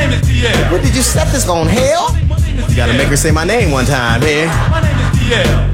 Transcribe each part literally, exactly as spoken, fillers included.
name is D L. What did you set this on hell? You gotta make her say my name one time here. My name is D L.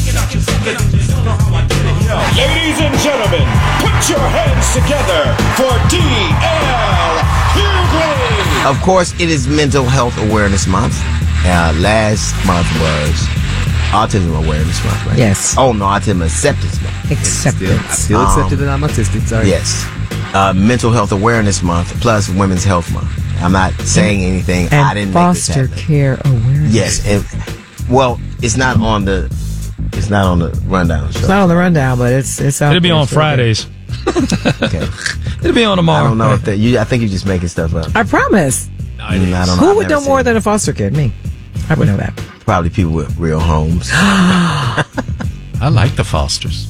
Ladies and gentlemen, put your hands together for D L Hughley. Of course, it is Mental Health Awareness Month. Uh, last month was Autism Awareness Month, right? Yes. Oh, no, Autism Acceptance Month. Acceptance. I still accepted that I'm autistic. Sorry. Yes. Uh, Mental Health Awareness Month plus Women's Health Month. I'm not saying anything. And I didn't foster make this happen. care awareness. Yes. And, well, it's not on the. It's not on the rundown show. It's not on the rundown, but it's it's out It'll be there. on It's really Fridays. Okay. It'll be on tomorrow. I don't know if that. You, I think you're just making stuff up. good. I promise. No, it is. I don't know. Who I've would never know more seen than it. a foster kid? Me. I would know that. Probably people with real homes. I like the Fosters.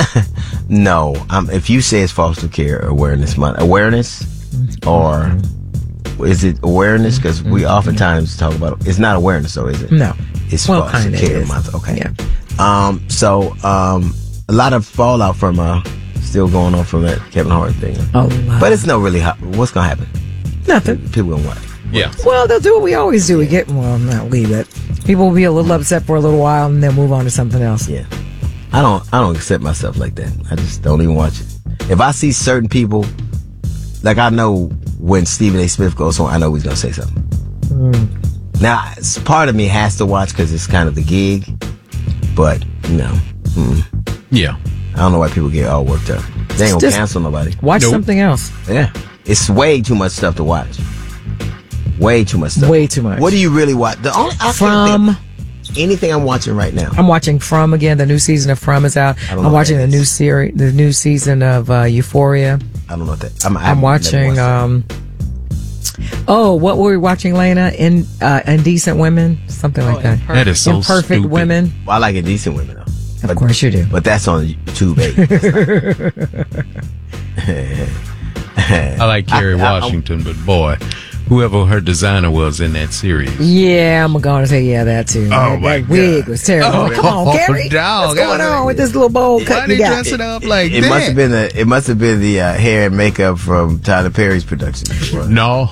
No, um, if you say it's Foster Care Awareness Month, awareness, or is it awareness? Because we oftentimes talk about it's not awareness, though, is it? No. It's Well, Foster kinda Care is. Month. Okay. Yeah. Um. So, um, a lot of fallout from uh, still going on from that Kevin Hart thing. A lot. But it's no really. Ho- what's gonna happen? Nothing. People gonna what? Yeah. Well, they'll do what we always do. We get, well, not we, but people will be a little upset for a little while and then move on to something else. Yeah. I don't. I don't accept myself like that. I just don't even watch it. If I see certain people, like I know when Stephen A. Smith goes on, I know he's gonna say something. Mm. Now, it's, part of me has to watch because it's kind of the gig, but you know, mm, Yeah. I don't know why people get all worked up. They ain't gonna Just cancel nobody. Watch Nope. something else. Yeah, it's way too much stuff to watch. Way too much stuff. Way too much. What do you really watch? The only I can't From, think of anything I'm watching right now. I'm watching From again. The new season of From is out. I don't know I'm what watching that the is. new series, the new season of uh, Euphoria. I don't know what that. I'm, I I'm haven't- never watching. watched that. um Oh, what were we watching, Lena? In uh, Indecent Women, something like that. That is so Imperfect stupid. Women. Well, I like Indecent Women though. Of But- course you do. But that's on YouTube, baby. I like Kerry Washington, but boy, whoever her designer was in that series. Yeah, I'm going to say yeah, that too. Oh, that, my that wig God. was terrible. Oh, Come on, Carrie. dog. What's going I was on like, with this little bowl Why cut they you got? dress it up like It that? must have been the. It must have been the uh, hair and makeup from Tyler Perry's production. No.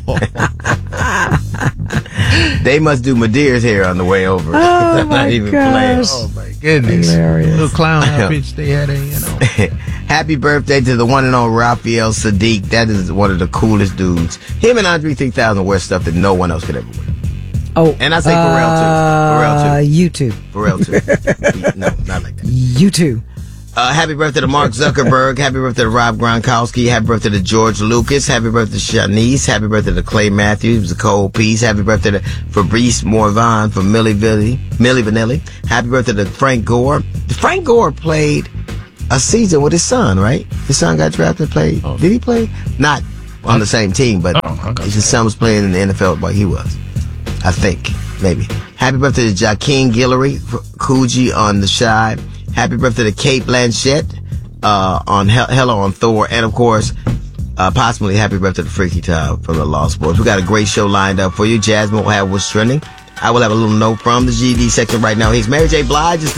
They must do Madeire's hair on the way over. Oh, Not my even gosh. Oh my goodness. Hilarious. Little clown outfits they had in, you know. playing. Happy birthday to the one and only Raphael Sadiq. That is one of the coolest dudes. Him and Andre three thousand wear stuff that no one else could ever wear. Oh, And I say Pharrell, too. Pharrell, uh, too. You too. Pharrell too. No, not like that. You too. Uh, happy birthday to Mark Zuckerberg. Happy birthday to Rob Gronkowski. Happy birthday to George Lucas. Happy birthday to Shanice. Happy birthday to Clay Matthews, the Cold Piece. Happy birthday to Fabrice Morvan from Milli Vanilli. Milli Vanilli. Happy birthday to Frank Gore. Frank Gore played a season with his son, right? His son got drafted and played. Oh. Did he play? Not on the same team, but Oh, okay. his son was playing in the N F L like he was. I think. Maybe. Happy birthday to Joaquin Guillory, Coogee on The Shy. Happy birthday to Kate Blanchett uh, on Hel- Hello on Thor. And, of course, uh, possibly happy birthday to Freaky Tile from the Lost Boys. We got a great show lined up for you. Jasmine will have what's trending. I will have a little note from the G D section right now. Here's Mary J. Blige.